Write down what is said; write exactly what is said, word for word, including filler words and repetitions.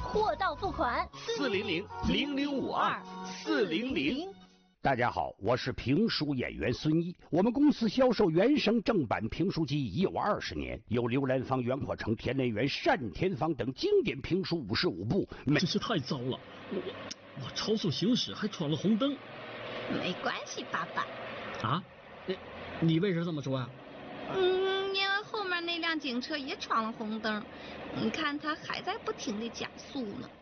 货到付款， 四零零零零五二四零零。 大家好，我是评书演员孙一。我们公司销售原声正版评书机已有二十年，有刘兰芳、袁阔成、田连元、单田芳等经典评书五十五部。 真是太糟了，我我超速行驶还闯了红灯。 没关系，爸爸。 啊？你你为什么这么说啊？ 嗯，因为后面那辆警车也闯了红灯，你看他还在不停地加速呢。